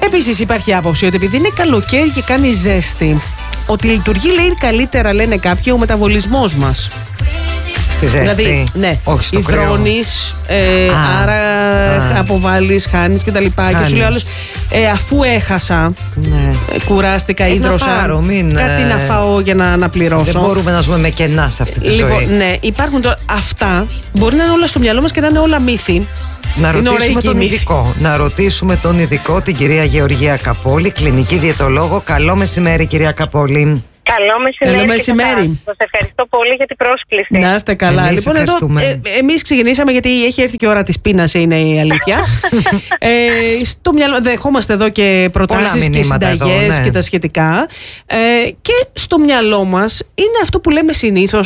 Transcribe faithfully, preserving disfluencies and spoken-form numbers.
Επίσης υπάρχει άποψη ότι επειδή είναι καλοκαίρι και κάνει ζέστη, ότι λειτουργεί, λέει, καλύτερα, λένε κάποιοι, ο μεταβολισμός μας. Στη ζέστη. Δηλαδή, ναι, όχι στο υδρώνεις, ε, άρα α. αποβάλλεις, χάνεις κτλ. Και σου λέει άλλος, ε, αφού έχασα, ναι. ε, κουράστηκα, ίδρωσα, πάρω, μην, κάτι ε... να φάω για να, να πληρώσω. Δεν μπορούμε να ζούμε με κενά σε αυτή τη λοιπόν, ζωή. Ναι, υπάρχουν τώρα, αυτά μπορεί να είναι όλα στο μυαλό μας και να είναι όλα μύθι. Να ρωτήσουμε τον ειδικό. Να ρωτήσουμε τον ειδικό, την κυρία Γεωργία Καπόλη, κλινική διαιτολόγο. Καλό μεσημέρι, κυρία Καπόλη. Καλό μεσημέρι. Καλό μεσημέρι. Σας ευχαριστώ πολύ για την πρόσκληση. Να είστε καλά. Εμείς λοιπόν, εδώ ε, εμείς ξεκινήσαμε γιατί έχει έρθει και η ώρα της πείνας, είναι η αλήθεια. ε, στο μυαλό, δεχόμαστε εδώ και προτάσεις και συνταγές, ναι, και τα σχετικά. Ε, και στο μυαλό μας είναι αυτό που λέμε συνήθως.